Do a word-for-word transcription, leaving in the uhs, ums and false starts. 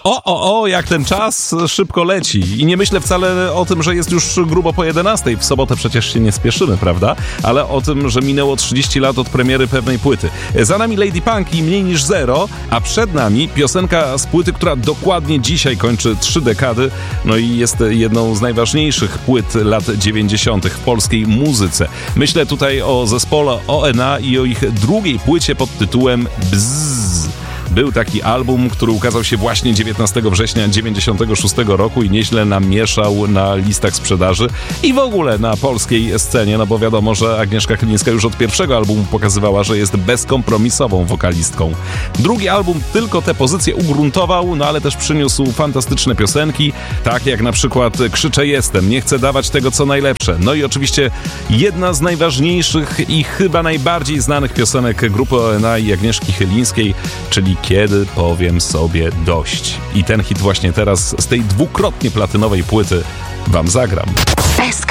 O, o, o, jak ten czas szybko leci. I nie myślę wcale o tym, że jest już grubo po jedenastej. W sobotę przecież się nie spieszymy, prawda? Ale o tym, że minęło trzydzieści lat od premiery pewnej płyty. Za nami Lady Punk i Mniej niż zero, a przed nami piosenka z płyty, która dokładnie dzisiaj kończy trzy dekady, no i jest jedną z najważniejszych płyt lat dziewięćdziesiątych w polskiej muzyce. Myślę tutaj o zespole O N A i o ich drugiej płycie pod tytułem Bzzz. Był taki album, który ukazał się właśnie dziewiętnastego września dziewięćdziesiątego szóstego roku i nieźle namieszał na listach sprzedaży i w ogóle na polskiej scenie, no bo wiadomo, że Agnieszka Chylińska już od pierwszego albumu pokazywała, że jest bezkompromisową wokalistką. Drugi album tylko te pozycje ugruntował, no ale też przyniósł fantastyczne piosenki, tak jak na przykład Krzyczę jestem, nie chcę dawać tego co najlepsze. No i oczywiście jedna z najważniejszych i chyba najbardziej znanych piosenek grupy O N A i Agnieszki Chylińskiej, czyli Kiedy powiem sobie dość. I ten hit właśnie teraz z tej dwukrotnie platynowej płyty wam zagram.